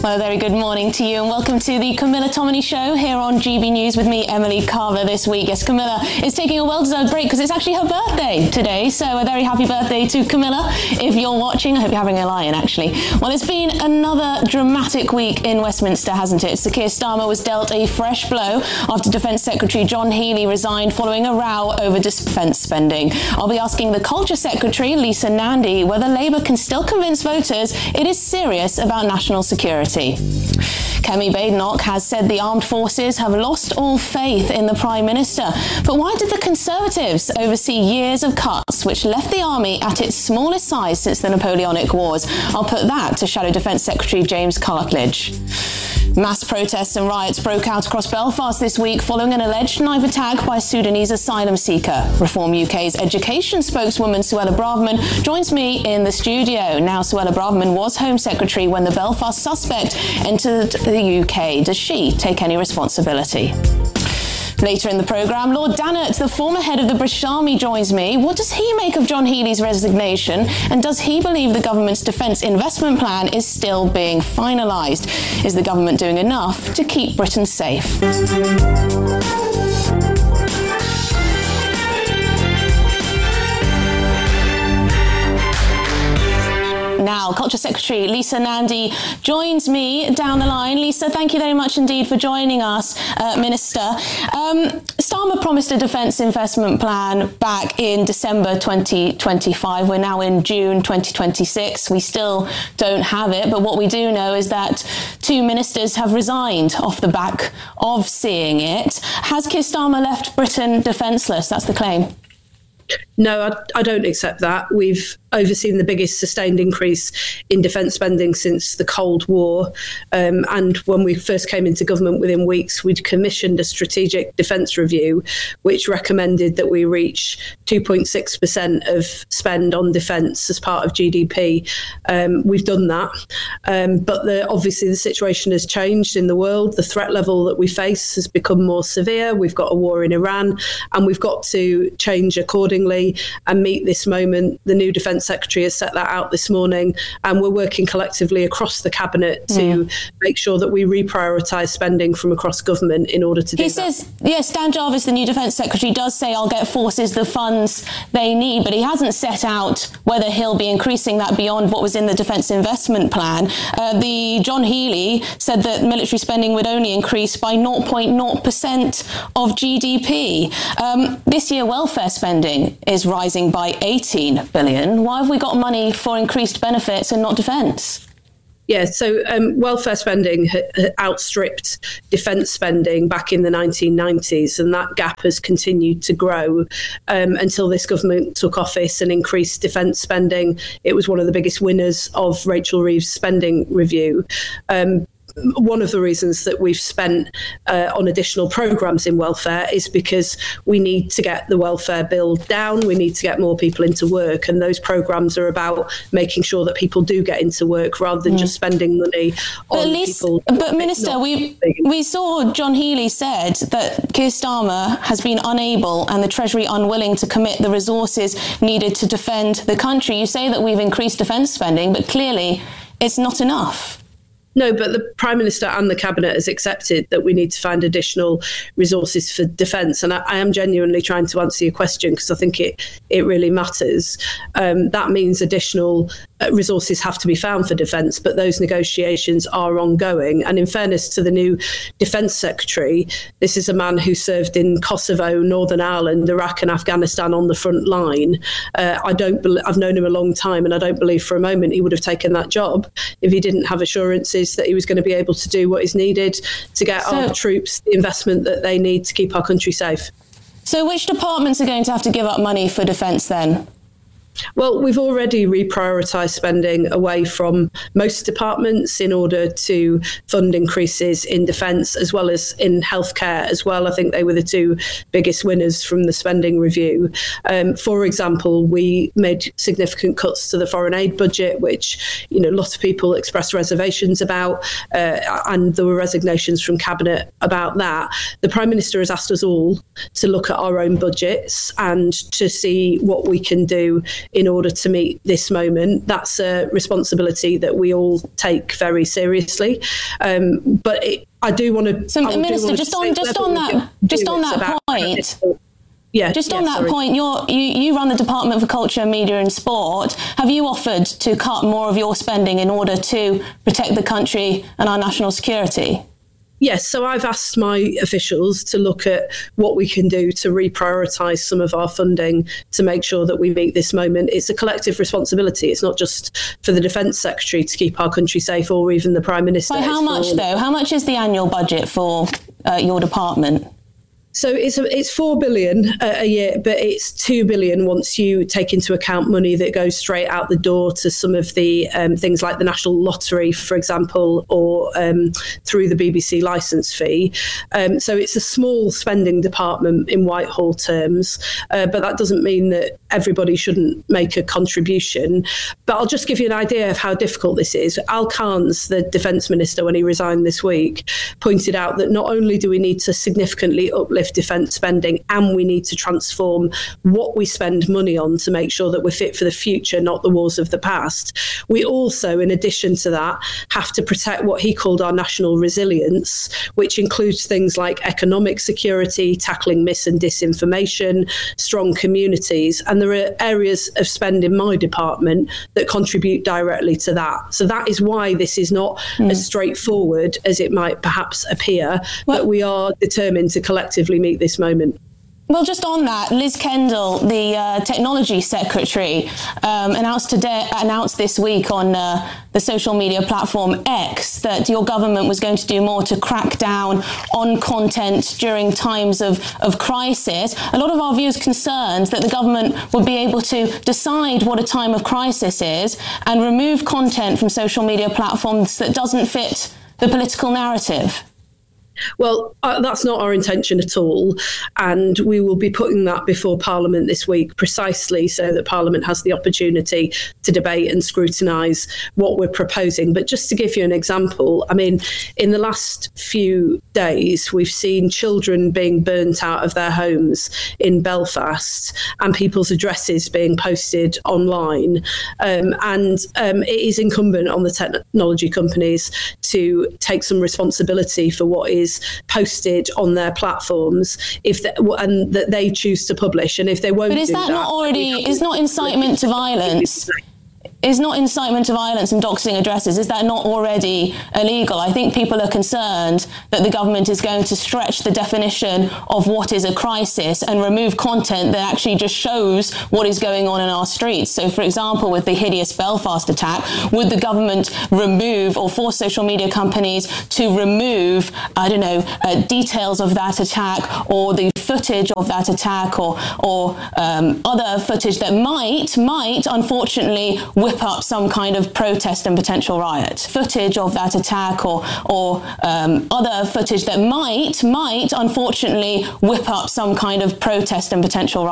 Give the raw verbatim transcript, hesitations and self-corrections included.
Well, a very good morning to you and welcome to the Camilla Tominey Show here on G B News with me, Emily Carver, this week. Yes, Camilla is taking a well-deserved break because it's actually her birthday today, so a very happy birthday to Camilla. If you're watching, I hope you're having a lion, actually. Well, it's been another dramatic week in Westminster, hasn't it? Sir Keir Starmer was dealt a fresh blow after Defence Secretary John Healey resigned following a row over defence spending. I'll be asking the Culture Secretary, Lisa Nandy, whether Labour can still convince voters it is serious about national security. Kemi Badenoch has said the armed forces have lost all faith in the Prime Minister. But why did the Conservatives oversee years of cuts which left the army at its smallest size since the Napoleonic Wars? I'll put that to Shadow Defence Secretary James Cartledge. Mass protests and riots broke out across Belfast this week following an alleged knife attack by a Sudanese asylum seeker. Reform U K's education spokeswoman Suella Braverman joins me in the studio. Now, Suella Braverman was Home Secretary when the Belfast suspect entered the U K. Does she take any responsibility? Later in the programme, Lord Dannatt, the former head of the British Army, joins me. What does he make of John Healey's resignation? And does he believe the government's defence investment plan is still being finalised? Is the government doing enough to keep Britain safe? Now, Culture Secretary Lisa Nandy joins me down the line. Lisa, thank you very much indeed for joining us, uh, Minister. Um, Starmer promised a defence investment plan back in December twenty twenty-five. We're now in June twenty twenty-six. We still don't have it, but what we do know is that two ministers have resigned off the back of seeing it. Has Keir Starmer left Britain defenceless? That's the claim. No, I, I don't accept that. We've overseen the biggest sustained increase in defence spending since the Cold War. Um, and when we first came into government, within weeks, we'd commissioned a strategic defence review, which recommended that we reach two point six percent of spend on defence as part of G D P. Um, we've done that. Um, but the, obviously the situation has changed in the world. The threat level that we face has become more severe. We've got a war in Iran, and we've got to change accordingly and meet this moment. The new Defence Secretary has set that out this morning, and we're working collectively across the Cabinet to mm. make sure that we reprioritise spending from across government in order to do he that. He says, yes, Dan Jarvis, the new Defence Secretary, does say I'll get forces the funds they need, but he hasn't set out whether he'll be increasing that beyond what was in the Defence Investment Plan. Uh, the John Healey said that military spending would only increase by zero point zero percent of G D P. Um, this year, welfare spending is rising by eighteen billion. Why have we got money for increased benefits and not defence? Yeah, so um, welfare spending ha- ha- outstripped defence spending back in the nineteen nineties, and that gap has continued to grow um, until this government took office and increased defence spending. It was one of the biggest winners of Rachel Reeves' spending review. Um, One of the reasons that we've spent uh, on additional programmes in welfare is because we need to get the welfare bill down. We need to get more people into work. And those programmes are about making sure that people do get into work rather than mm. just spending money on but least, people. But Minister, we we saw John Healey said that Keir Starmer has been unable and the Treasury unwilling to commit the resources needed to defend the country. You say that we've increased defence spending, but clearly it's not enough. No, but the Prime Minister and the Cabinet has accepted that we need to find additional resources for defence. And I, I am genuinely trying to answer your question because I think it, it really matters. Um, that means additional uh, resources have to be found for defence, but those negotiations are ongoing. And in fairness to the new Defence Secretary, this is a man who served in Kosovo, Northern Ireland, Iraq and Afghanistan on the front line. Uh, I don't. Be- I've known him a long time, and I don't believe for a moment he would have taken that job if he didn't have assurances that he was going to be able to do what is needed to get so, our troops the investment that they need to keep our country safe. So which departments are going to have to give up money for defence then? Well, we've already reprioritised spending away from most departments in order to fund increases in defence as well as in healthcare as well. I think they were the two biggest winners from the spending review. Um, for example, we made significant cuts to the foreign aid budget, which, you know, lots of people expressed reservations about, uh, and there were resignations from Cabinet about that. The Prime Minister has asked us all to look at our own budgets and to see what we can do in order to meet this moment. That's a responsibility that we all take very seriously. Um, but it, I do want to. So, Minister, just on just on that just on that point. Yeah, Just yeah, on that sorry. point, you're, you you run the Department for Culture, Media and Sport. Have you offered to cut more of your spending in order to protect the country and our national security? Yes, so I've asked my officials to look at what we can do to reprioritise some of our funding to make sure that we meet this moment. It's a collective responsibility. It's not just for the Defence Secretary to keep our country safe, or even the Prime Minister. By how much, though? How much is the annual budget for uh, your department? So it's a, it's four billion a, a year, but it's two billion once you take into account money that goes straight out the door to some of the um, things like the National Lottery, for example, or um, through the B B C licence fee. Um, so it's a small spending department in Whitehall terms, uh, but that doesn't mean that everybody shouldn't make a contribution. But I'll just give you an idea of how difficult this is. Al Khan's, the Defence Minister, when he resigned this week, pointed out that not only do we need to significantly uplift defence spending, and we need to transform what we spend money on to make sure that we're fit for the future, not the wars of the past. We also, in addition to that, have to protect what he called our national resilience, which includes things like economic security, tackling mis and disinformation, strong communities. And there are areas of spend in my department that contribute directly to that. So that is why this is not mm. as straightforward as it might perhaps appear, well, but we are determined to collectively meet this moment. Well, just on that, Liz Kendall, the uh, Technology Secretary, um, announced today, announced this week on uh, the social media platform X that your government was going to do more to crack down on content during times of, of crisis. A lot of our viewers concerned that the government would be able to decide what a time of crisis is and remove content from social media platforms that doesn't fit the political narrative. Well, uh, that's not our intention at all. And we will be putting that before Parliament this week, precisely so that Parliament has the opportunity to debate and scrutinise what we're proposing. But just to give you an example, I mean, in the last few days, we've seen children being burnt out of their homes in Belfast and people's addresses being posted online. Um, and um, it is incumbent on the technology companies to take some responsibility for what is posted on their platforms, if they, and that they choose to publish. And if they won't, but is do that, that not already? Is not incitement to violence? Is not incitement to violence and doxing addresses, is that not already illegal? I think people are concerned that the government is going to stretch the definition of what is a crisis and remove content that actually just shows what is going on in our streets. So, for example, with the hideous Belfast attack, would the government remove or force social media companies to remove, I don't know, uh, details of that attack or the footage of that attack or, or um, other footage that might, might, unfortunately, whip up some kind of protest and potential riot? Footage of that attack or or um, other footage that might, might unfortunately whip up some kind of protest and potential riot.